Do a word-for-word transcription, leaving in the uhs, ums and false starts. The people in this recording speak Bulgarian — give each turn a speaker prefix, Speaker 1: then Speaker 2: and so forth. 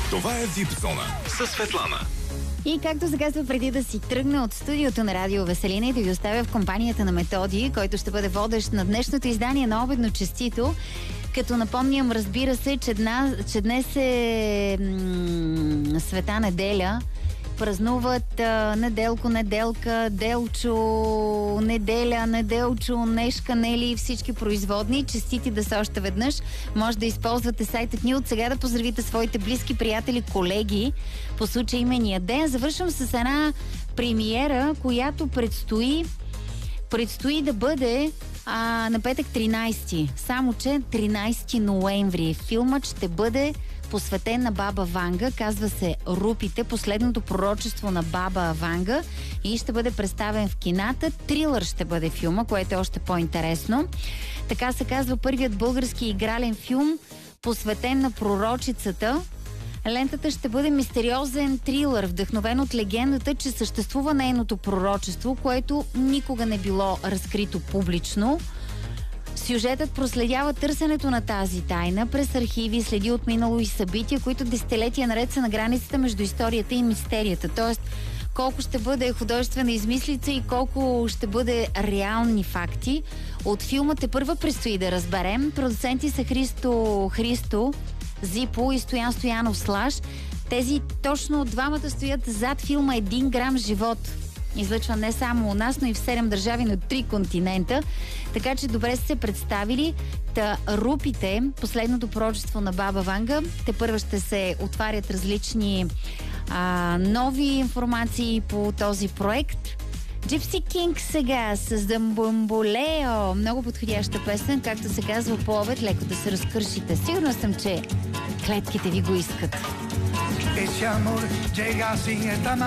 Speaker 1: Това е Вип Зона със Светлана.
Speaker 2: И както се казва, преди да си тръгна от студиото на Радио Веселина и да ви оставя в компанията на Методи, който ще бъде водещ на днешното издание на Обедно честито, като напомням, разбира се, че, дна, че днес е м- Света неделя. Празнуват а, Неделко, Неделка, Делчо, Неделя, Неделчо, Нешка, Нели и всички производни. Честити да са още веднъж. Може да използвате сайтът ни от сега да поздравите своите близки, приятели, колеги по случай имения ден. Завършвам с една премиера, която предстои предстои да бъде а, на петък тринайсети. Само че тринайсети ноември. Филмът ще бъде посветен на Баба Ванга. Казва се "Рупите", последното пророчество на Баба Ванга, и ще бъде представен в кината. Трилър ще бъде филма, което е още по-интересно. Така се казва първият български игрален филм, посветен на пророчицата. Лентата ще бъде мистериозен трилър, вдъхновен от легендата, че съществува нейното пророчество, което никога не било разкрито публично. Сюжетът проследява търсенето на тази тайна през архиви, следи от минало и събития, които десетилетия наред са на границата между историята и мистерията. Тоест, колко ще бъде художествена измислица и колко ще бъде реални факти. От филма тепърва предстои да разберем. Продуценти са Христо Христо, Зипо и Стоян Стоянов Слаш. Тези точно двамата стоят зад филма "Един грам живот". Излъчва не само у нас, но и в седем държави на три континента. Така че добре сте се представили. Та "Рупите", последното пророчество на Баба Ванга. Тепърва ще се отварят различни а, нови информации по този проект. Gypsy King сега с "Дамбомболео". Много подходяща песен, както се казва по обед, леко да се разкършите. Сигурна съм, че клетките ви го искат.